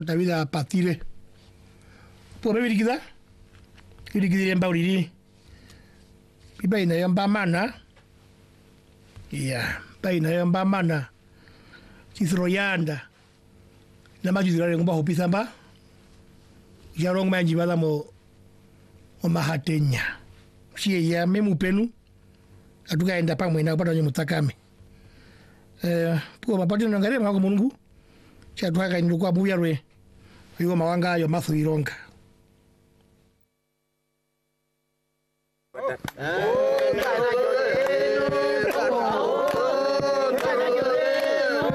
Davida Patire. Por ver ikida. Ikida mbauriri. Ibaina yamba mana. Ya, baina yamba mana. Kisroyanda. Na maji zirare ngomba hopisamba. Jarong manji bala mo mahatenya. Shie ya memu penu. Atukaenda pamwe na kupata nyomutakame. Puo mapati ngare mako mungu. Cha twaka ndukwa buyarwe. Yuko mawanga ayo mathu ironga.